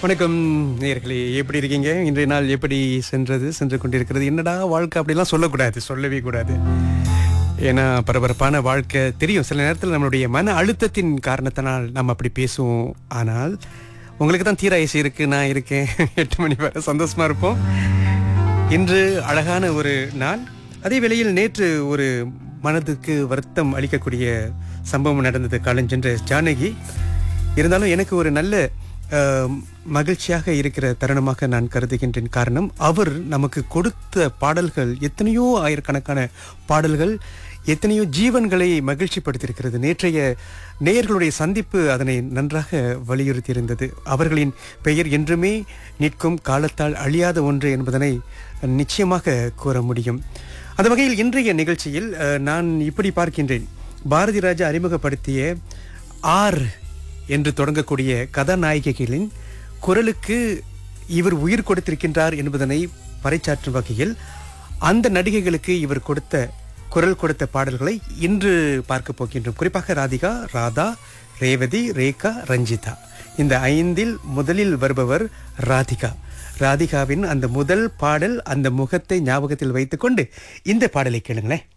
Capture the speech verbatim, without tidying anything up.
வணக்கம் நேயர்களே, எப்படி இருக்கீங்க? இன்றைய நாள் எப்படி சென்றது சென்று கொண்டிருக்கிறது? என்னடா வாழ்க்கை அப்படிலாம் சொல்லக்கூடாது, சொல்லவே கூடாது. ஏன்னா பரபரப்பான வாழ்க்கை தெரியும். சில நேரத்தில் நம்மளுடைய மன அழுத்தத்தின் காரணத்தினால் நம்ம அப்படி பேசுவோம். ஆனால் உங்களுக்கு தான் தீர ஐசி இருக்கு, நான் இருக்கேன். எட்டு மணி வரை சந்தோஷமா இருப்போம். இன்று அழகான ஒரு நாள். அதே வேளையில் நேற்று ஒரு மனதுக்கு வருத்தம் அளிக்கக்கூடிய சம்பவம் நடந்தது. காலஞ்சென்ற ஜானகி. இருந்தாலும் எனக்கு ஒரு நல்ல அஹ், மகிழ்ச்சியாக இருக்கிற தருணமாக நான் கருதுகின்றேன். காரணம், அவர் நமக்கு கொடுத்த பாடல்கள் எத்தனையோ ஆயிரக்கணக்கான பாடல்கள், எத்தனையோ ஜீவன்களை மகிழ்ச்சிப்படுத்தியிருக்கிறது. நேற்றைய நேயர்களுடைய சந்திப்பு அதனை நன்றாக வலியுறுத்தியிருந்தது. அவர்களின் பெயர் என்றுமே நிற்கும், காலத்தால் அழியாத ஒன்று என்பதனை நிச்சயமாக கூற முடியும். அந்த வகையில் இன்றைய நிகழ்ச்சியில் அஹ், நான் இப்படி பார்க்கின்றேன். பாரதி ராஜா அறிமுகப்படுத்திய ஆர் என்று தொடங்கக்கூடிய கதாநாயகிகளின் குரலுக்கு இவர் உயிர் கொடுத்திருக்கின்றார் என்பதனை பறைசாற்றும் வகையில் அந்த நடிகைகளுக்கு இவர் கொடுத்த குரல் கொடுத்த பாடல்களை இன்று பார்க்க போகின்றோம். குறிப்பாக ராதிகா, ராதா, ரேவதி, ரேகா, ரஞ்சிதா. இந்த ஐந்தில் முதலில் வருபவர் ராதிகா. ராதிகாவின் அந்த முதல் பாடல், அந்த முகத்தை ஞாபகத்தில் வைத்துக்கொண்டு இந்த பாடலை கேளுங்களேன்.